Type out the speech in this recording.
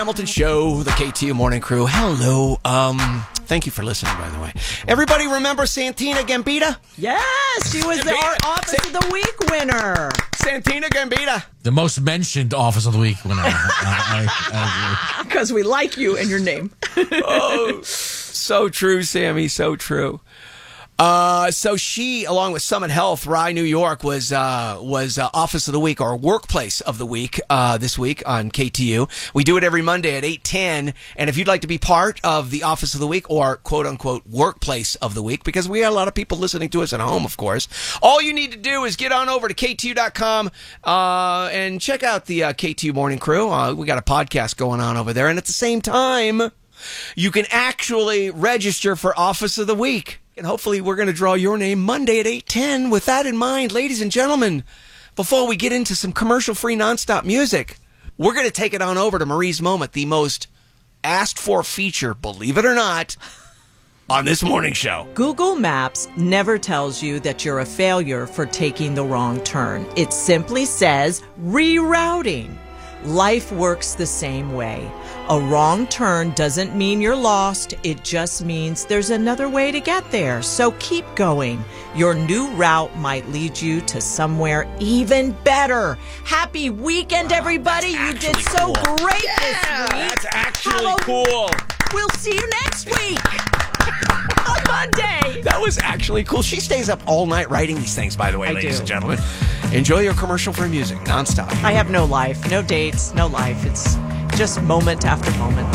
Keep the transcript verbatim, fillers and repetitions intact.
Hamilton Show, the K T U Morning Crew. Hello. Um, thank you for listening, by the way. Everybody remember Santina Gambita? Yes, she was the our Office of the Week winner. Santina Gambita. The most mentioned Office of the Week winner. Because we like you and your name. Oh, so true, Sammy. So true. Uh, so she, along with Summit Health, Rye, New York, was uh, was uh, Office of the Week or Workplace of the Week uh, this week on K T U. We do it every Monday at eight ten. And if you'd like to be part of the Office of the Week or quote-unquote Workplace of the Week, because we got a lot of people listening to us at home, of course, all you need to do is get on over to K T U dot com uh, and check out the uh, K T U Morning Crew. Uh, we got a podcast going on over there. And at the same time, you can actually register for Office of the Week. And hopefully we're going to draw your name Monday at eight ten. With that in mind, ladies and gentlemen, before we get into some commercial-free nonstop music, we're going to take it on over to Marie's Moment, the most asked-for feature, believe it or not, on this morning show. Google Maps never tells you that you're a failure for taking the wrong turn. It simply says rerouting. Life works the same way. A wrong turn doesn't mean you're lost. It just means there's another way to get there. So keep going. Your new route might lead you to somewhere even better. Happy weekend, wow, everybody. You did so cool. great yeah, this week. That's actually Have a, cool. We'll see you next week on Monday. That was actually cool. She stays up all night writing these things, by the way, I ladies do. and gentlemen. Enjoy your commercial-free music nonstop. I have no life, no dates, no life. It's just moment after moment.